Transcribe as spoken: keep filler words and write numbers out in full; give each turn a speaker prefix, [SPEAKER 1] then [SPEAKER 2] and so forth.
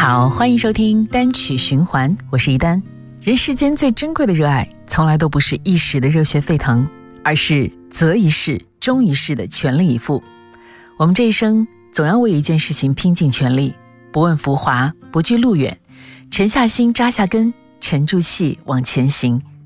[SPEAKER 1] 好，欢迎收听单曲循环，我是一丹。人世间最珍贵的热爱，从来都不是一时的热血沸腾，而是择一事忠一事的全力以赴。我们这一生总要为一件事情拼尽全力，不问浮华，不惧路远，沉下心扎下根，沉住气往前行。